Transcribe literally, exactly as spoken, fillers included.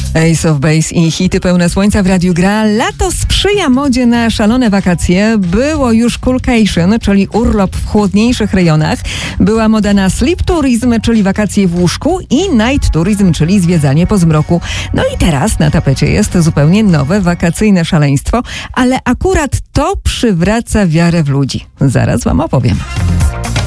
Ace of Base i hity pełne słońca w Radiu Gra. Lato sprzyja modzie na szalone wakacje. Było już coolcation, czyli urlop w chłodniejszych rejonach. Była moda na sleep tourism, czyli wakacje w łóżku, i night tourism, czyli zwiedzanie po zmroku. No i teraz na tapecie jest zupełnie nowe wakacyjne szaleństwo, ale akurat to przywraca wiarę w ludzi. Zaraz wam opowiem.